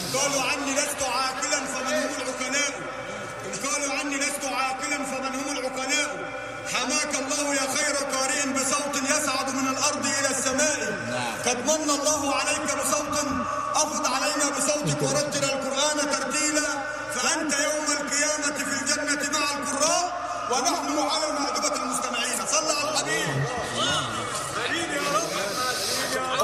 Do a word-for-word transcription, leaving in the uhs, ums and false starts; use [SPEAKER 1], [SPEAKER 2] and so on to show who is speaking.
[SPEAKER 1] قالوا عني لست عاقلا فمن هم العقلاء، إن قالوا عني لست عاقلا فمن هم العقلاء. حماك الله يا خير قارئ بصوت يصعد من الأرض إلى السماء. قد من الله عليك بصوت، أفض علينا بصوتك ورتل القرآن ترتيلا، فأنت يوم القيامة في الجنة مع القراء ونحن على